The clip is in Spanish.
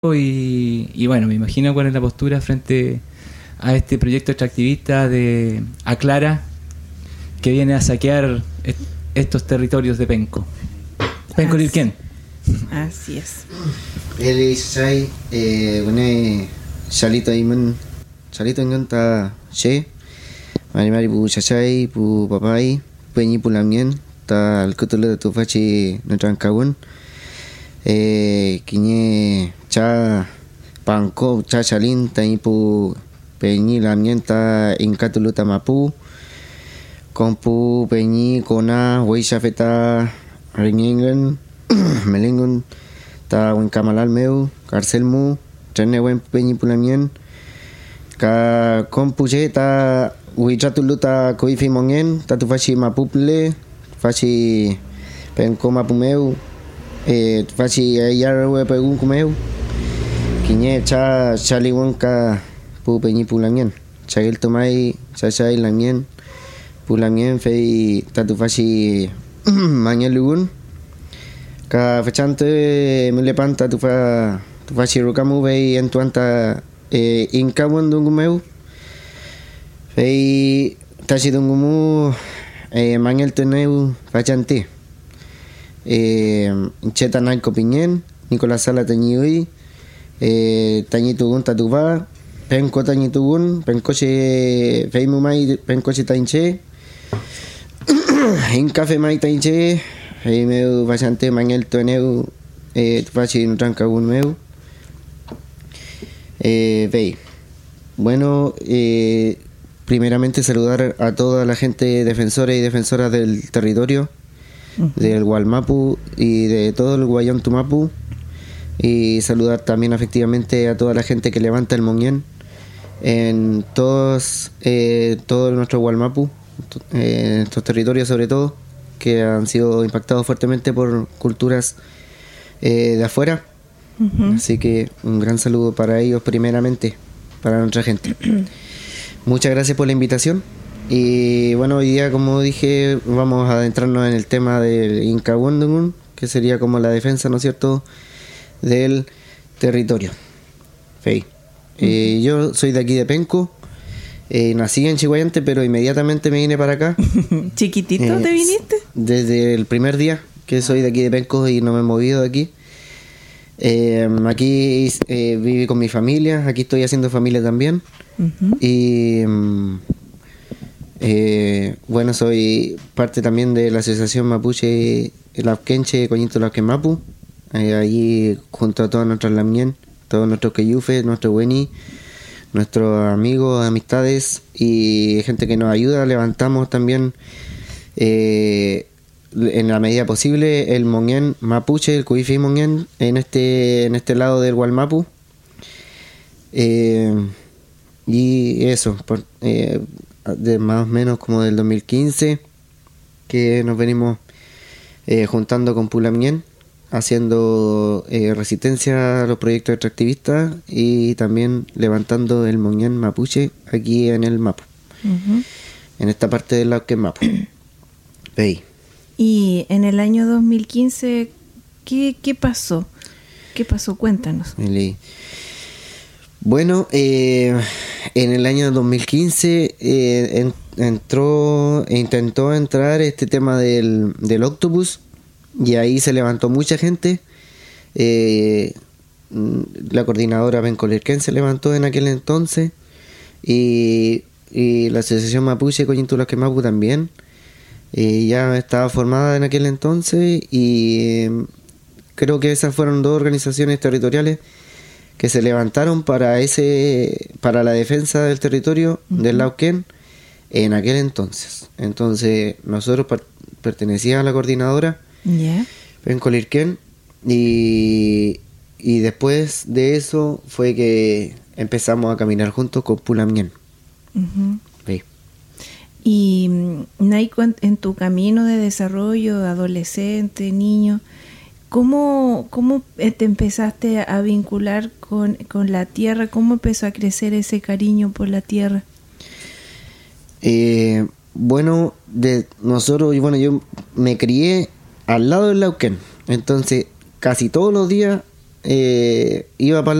y bueno, me imagino cuál es la postura frente a este proyecto extractivista de Aclara que viene a saquear estos territorios de Penco. Penco Lirquén. Así es. Eli sai bune salito iman salito ngan ta che mari bu chachai bu papai penyi pulamien ta alkutul tu fachi notran kawun kinye cha pangko cha chalin ta ipu penyi lamien ta inkatulu tamapu kompu penyi kona weisha feta ringengen melengun ta wen kamalal meu karcel mu trene wen penyi pulamien ka kompuje ta wijatulu ta koifi mongen ta tu fachi mapuple fachi penko mapumeu fachi yarwe pegun kumeu kinye cha chaliwon ka pu penyi pulamien chagel tomai chachai lamien pulamien fei ta tu fachi manyelugun ka fechante melepanta tu fa chirukamu vei entuanta inkawon dungumeu vei tashi dungumu mangel teneu fachante cheta nai kopinyen Nicolás Sala tañiui tañitugun tatuva penko tañitugun penkoche feimu mai penkoche tainche inkafe mai tainche meu bastante mangel toneu fachi tranca un meu vei bueno primeramente saludar a toda la gente defensora y defensoras del territorio del Gualmapu y de todo el Guayón Tumapu y saludar también efectivamente a toda la gente que levanta el Moñén en todo nuestro Gualmapu en estos territorios sobre todo que han sido impactados fuertemente por culturas de afuera. Así que un gran saludo para ellos primeramente, para nuestra gente. Muchas gracias por la invitación. Y bueno, hoy día, como dije, vamos a adentrarnos en el tema del Incahuondungun, que sería como la defensa, ¿no es cierto?, del territorio. Fey. Yo soy de aquí de Penco. Nací en Chihuayante, pero inmediatamente me vine para acá. ¿Chiquitito te viniste? Desde el primer día que soy de aquí de Penco y no me he movido de aquí. Aquí viví con mi familia, aquí estoy haciendo familia también. Y bueno, soy parte también de la asociación Mapuche Lapquenche Coñito Lapquemapu. Allí junto a todos nuestros lamien, todos nuestros queyufes, nuestros weni, nuestros amigos, amistades y gente que nos ayuda, levantamos también en la medida posible el Moñén Mapuche, el Cuifi Moñén en este lado del Gualmapu. Y eso, de más o menos como del 2015 que nos venimos juntando con Pulamien, haciendo resistencia a los proyectos extractivistas y también levantando el Moñén Mapuche aquí en el Mapu, en esta parte del lado que es Mapu. Hey. Y en el año 2015, ¿qué pasó? ¿Qué pasó? Cuéntanos. Bueno, en el año 2015 intentó entrar este tema del Octopus. Y ahí se levantó mucha gente. La coordinadora Penco Lirquén se levantó en aquel entonces. Y la asociación Mapuche Coñito Lapquemapu también. Ya estaba formada en aquel entonces. Y creo que esas fueron dos organizaciones territoriales que se levantaron para la defensa del territorio del Lauquén en aquel entonces. Entonces nosotros pertenecíamos a la coordinadora. Penco Lirquén y después de eso fue que empezamos a caminar juntos con Pulamien. Sí. Y Naiko, en tu camino de desarrollo, adolescente, niño, ¿cómo te empezaste a vincular con la tierra? ¿Cómo empezó a crecer ese cariño por la tierra? Bueno, yo me crié al lado del Lauquén, entonces casi todos los días iba para